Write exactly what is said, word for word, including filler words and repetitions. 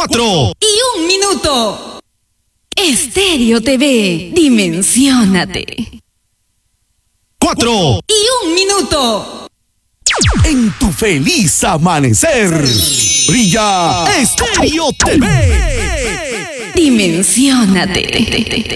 cuatro y un minuto. Estéreo T V, dimensiónate. cuatro y un minuto. En tu feliz amanecer brilla Estéreo T V. Dimensiónate.